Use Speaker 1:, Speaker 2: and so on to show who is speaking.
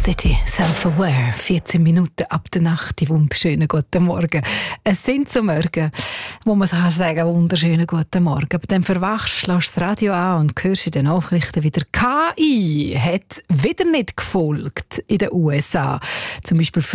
Speaker 1: City, Self-Aware, 14 Minuten ab der Nacht, die wunderschönen guten Morgen. Es sind so Morgen, wo man sagen kann, wunderschönen guten Morgen. Aber dann verwachst, lässt das Radio an und hörst in den Nachrichten wieder, KI hat wieder nicht gefolgt in den USA. Zum Beispiel